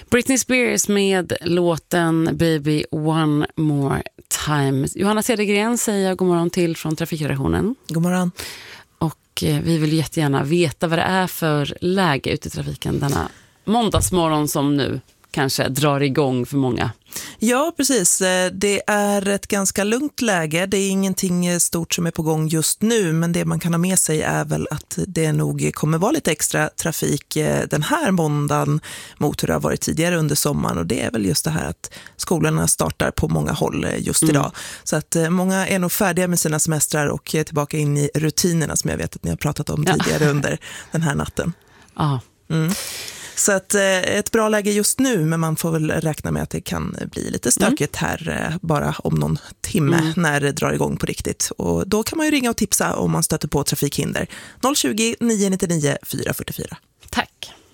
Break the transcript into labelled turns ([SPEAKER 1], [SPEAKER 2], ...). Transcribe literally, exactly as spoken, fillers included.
[SPEAKER 1] Britney Spears med låten Baby One More Time. Johanna Cedergren säger god morgon till från Trafikredaktionen.
[SPEAKER 2] God morgon.
[SPEAKER 1] Och vi vill jättegärna veta vad det är för läge ute i trafiken denna måndagsmorgon som nu kanske drar igång för många.
[SPEAKER 2] Ja, precis. Det är ett ganska lugnt läge. Det är ingenting stort som är på gång just nu, men det man kan ha med sig är väl att det nog kommer vara lite extra trafik den här måndagen mot hur det har varit tidigare under sommaren, och det är väl just det här att skolorna startar på många håll just mm. idag. Så att många är nog färdiga med sina semestrar och tillbaka in i rutinerna som jag vet att ni har pratat om ja. tidigare under den här natten.
[SPEAKER 1] Ja.
[SPEAKER 2] Mm. Så att eh, ett bra läge just nu, men man får väl räkna med att det kan bli lite stökigt mm. här eh, bara om någon timme mm. när det drar igång på riktigt. Och då kan man ju ringa och tipsa om man stöter på trafikhinder. noll tjugo, nio nio nio, fyra fyra fyra.
[SPEAKER 1] Tack.